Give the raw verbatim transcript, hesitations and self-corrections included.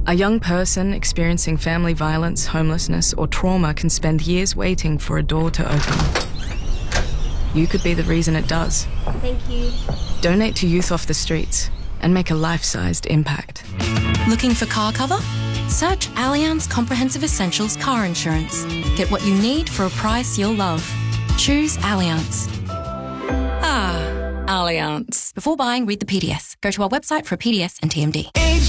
A young person experiencing family violence, homelessness, or trauma can spend years waiting for a door to open. You could be the reason it does. Thank you. Donate to Youth Off the Streets and make a life-sized impact. Looking for car cover? Search Allianz Comprehensive Essentials Car Insurance. Get what you need for a price you'll love. Choose Allianz. Ah, Allianz. Before buying, read the P D S. Go to our website for a P D S and T M D.